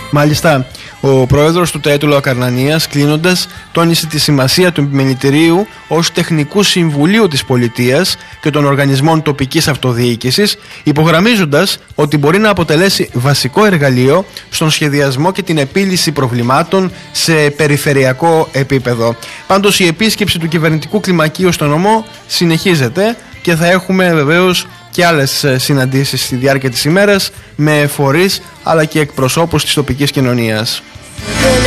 Μάλιστα, ο πρόεδρος του ΤΕΕ του Λαοκαρνανίας, κλείνοντας, τόνισε τη σημασία του επιμελητηρίου ως τεχνικού συμβουλίου της πολιτείας και των οργανισμών τοπικής αυτοδιοίκησης, υπογραμμίζοντας ότι μπορεί να αποτελέσει βασικό εργαλείο στον σχεδιασμό και την επίλυση προβλημάτων σε περιφερειακό επίπεδο. Πάντως, η επίσκεψη του κυβερνητικού κλιμακίου στο νομό συνεχίζεται και θα έχουμε βεβαίως και άλλες συναντήσεις στη διάρκεια της ημέρας με φορείς αλλά και εκπροσώπους της τοπικής κοινωνίας.